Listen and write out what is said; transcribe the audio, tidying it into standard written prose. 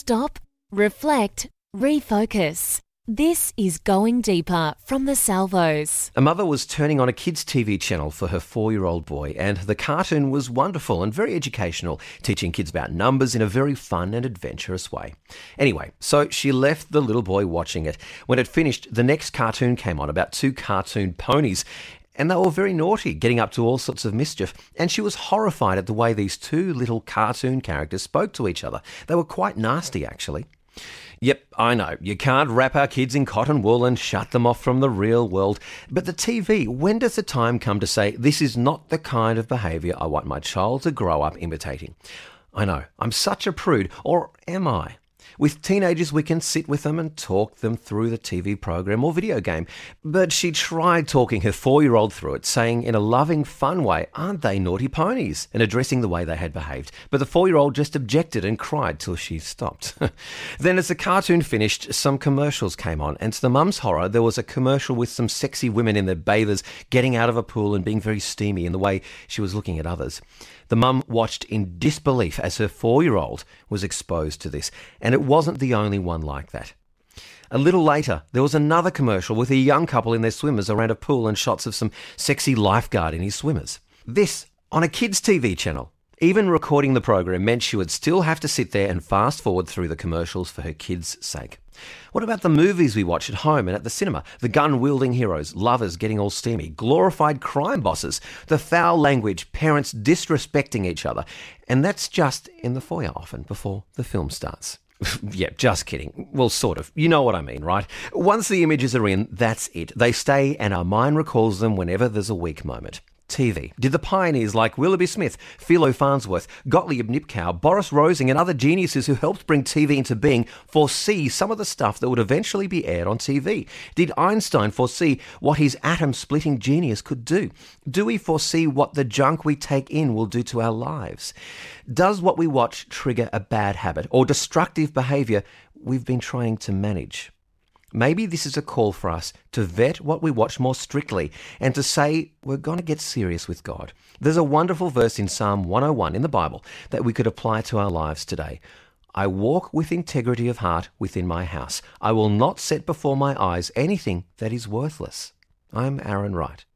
Stop, reflect, refocus. This is Going Deeper from the Salvos. A mother was turning on a kids' TV channel for her 4-year-old boy, and the cartoon was wonderful and very educational, teaching kids about numbers in a very fun and adventurous way. Anyway, so she left the little boy watching it. When it finished, the next cartoon came on about 2 cartoon ponies, and they were very naughty, getting up to all sorts of mischief, and she was horrified at the way these 2 little cartoon characters spoke to each other. They were quite nasty, actually. Yep, I know, you can't wrap our kids in cotton wool and shut them off from the real world, but the TV, when does the time come to say, this is not the kind of behaviour I want my child to grow up imitating? I know, I'm such a prude, or am I? With teenagers, we can sit with them and talk them through the TV program or video game. But she tried talking her 4-year-old through it, saying in a loving, fun way, aren't they naughty ponies? And addressing the way they had behaved. But the 4-year-old just objected and cried till she stopped. Then as the cartoon finished, some commercials came on. And to the mum's horror, there was a commercial with some sexy women in their bathers getting out of a pool and being very steamy in the way she was looking at others. The mum watched in disbelief as her 4-year-old was exposed to this, and it wasn't the only one like that. A little later, there was another commercial with a young couple in their swimmers around a pool and shots of some sexy lifeguard in his swimmers. This on a kids' TV channel. Even recording the program meant she would still have to sit there and fast forward through the commercials for her kids' sake. What about the movies we watch at home and at the cinema? The gun-wielding heroes, lovers getting all steamy, glorified crime bosses, the foul language, parents disrespecting each other. And that's just in the foyer often before the film starts. Yeah, just kidding. Well, sort of. You know what I mean, right? Once the images are in, that's it. They stay and our mind recalls them whenever there's a weak moment. TV. Did the pioneers like Willoughby Smith, Philo Farnsworth, Gottlieb Nipkow, Boris Rosing and other geniuses who helped bring TV into being foresee some of the stuff that would eventually be aired on TV? Did Einstein foresee what his atom-splitting genius could do? Do we foresee what the junk we take in will do to our lives? Does what we watch trigger a bad habit or destructive behaviour we've been trying to manage? Maybe this is a call for us to vet what we watch more strictly and to say we're going to get serious with God. There's a wonderful verse in Psalm 101 in the Bible that we could apply to our lives today. I walk with integrity of heart within my house. I will not set before my eyes anything that is worthless. I'm Aaron Wright.